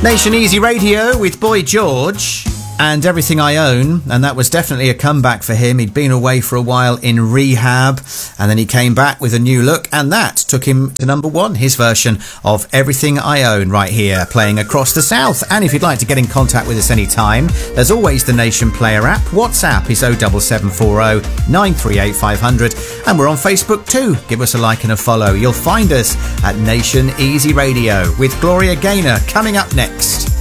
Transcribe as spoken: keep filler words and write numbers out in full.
Nation Easy Radio with Boy George and Everything I Own, and that was definitely a comeback for him. He'd been away for a while in rehab, and then he came back with a new look, and that took him to number one, his version of Everything I Own right here, playing across the south. And if you'd like to get in contact with us anytime, there's always the Nation Player app. WhatsApp is oh seven seven four oh nine three eight five hundred, and we're on Facebook too. Give us a like and a follow. You'll find us at Nation Easy Radio with Gloria Gaynor coming up next.